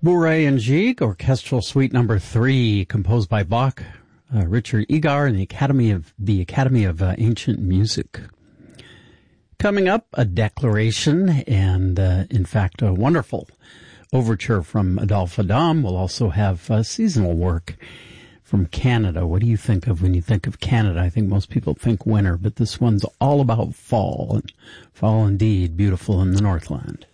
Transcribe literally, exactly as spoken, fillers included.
Bourrée and Gigue, Orchestral Suite Number Three, composed by Bach, uh, Richard Egar, and the Academy of the Academy of uh, Ancient Music. Coming up, a declaration, and uh, in fact, a wonderful overture from Adolphe Adam. We'll also have uh, seasonal work from Canada. What do you think of when you think of Canada? I think most people think winter, but this one's all about fall, and fall indeed beautiful in the Northland.